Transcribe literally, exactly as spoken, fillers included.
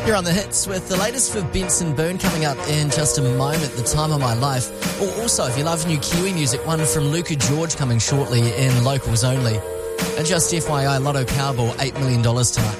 You're on the hits with the latest for Benson Boone coming up in just a moment, The Time of My Life. Or also, if you love new Kiwi music, one from Luca George coming shortly in Locals Only. And just F Y I, Lotto Powerball, eight million dollars tonight.